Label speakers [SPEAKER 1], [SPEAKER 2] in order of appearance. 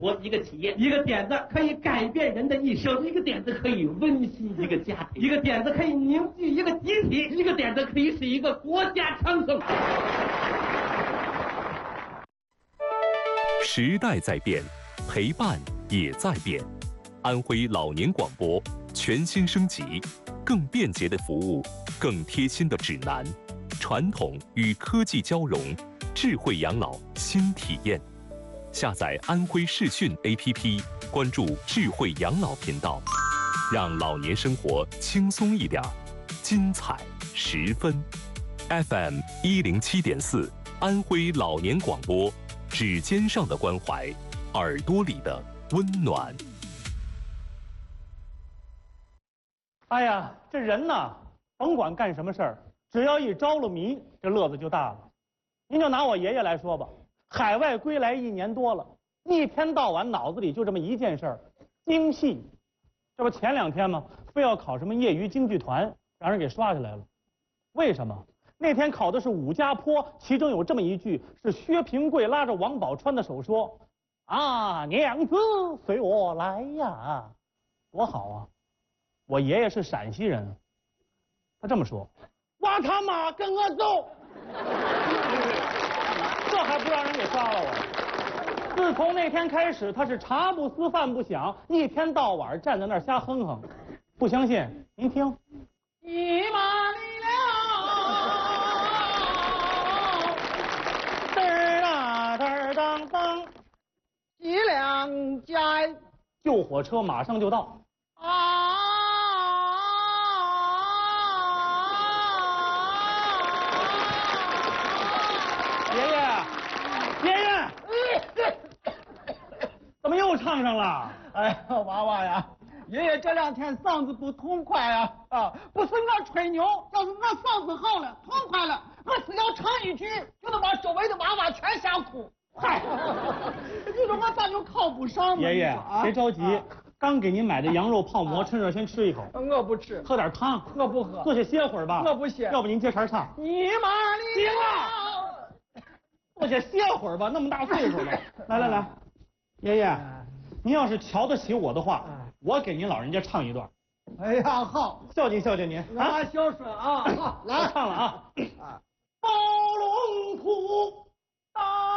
[SPEAKER 1] 我一个企业，一个点子可以改变人的一生，一个点子可以温馨一个家庭，一个点子可以凝聚一个集体，一个点子可以使一个国家昌盛。
[SPEAKER 2] 时代在变，陪伴也在变。安徽老年广播全新升级，更便捷的服务，更贴心的指南，传统与科技交融，智慧养老新体验。下载安徽视讯 APP， 关注智慧养老频道，让老年生活轻松一点，精彩十分。FM 107.4，安徽老年广播，指尖上的关怀，耳朵里的温暖。
[SPEAKER 3] 哎呀，这人呐，甭管干什么事儿，只要一着了迷，这乐子就大了。您就拿我爷爷来说吧，海外归来1年多了，一天到晚脑子里就这么一件事儿，京戏。这不前2天吗？非要考什么业余京剧团，让人给刷下来了。为什么？那天考的是武家坡，其中有这么一句是薛平贵拉着王宝钏的手说：“啊，娘子随我来呀！”多好啊！我爷爷是陕西人，他这么说：“我他妈跟我走！”这还不让人给刷了我。自从那天开始，他是茶不思饭不想，一天到晚站在那儿瞎哼哼。不相信您听。一马离了，嘚儿啦嘚儿当当，几两家，救火车马上就到。啊！爷爷，怎么又唱上了？
[SPEAKER 4] 哎呀，娃娃呀，爷爷这2天嗓子不痛快呀！不是我吹牛，要是我嗓子好了，痛快了，我只要唱一句，就能把周围的娃娃全吓哭。嗨，你说我咋就考不上呢？
[SPEAKER 3] 爷爷，别着急，刚给您买的羊肉泡馍，趁热先吃一口。
[SPEAKER 4] 我不吃，
[SPEAKER 3] 喝点汤。
[SPEAKER 4] 我不喝。
[SPEAKER 3] 坐下歇会儿吧。
[SPEAKER 4] 我不歇。
[SPEAKER 3] 要不您接茬唱。
[SPEAKER 4] 你妈
[SPEAKER 3] 行了，坐下歇会儿吧，那么大岁数了。来，爷爷，您要是瞧得起我的话，我给您老人家唱一段。
[SPEAKER 4] 哎呀，好，
[SPEAKER 3] 孝敬您
[SPEAKER 4] 啊，孝顺啊，好，
[SPEAKER 3] 来唱了啊。包龙图大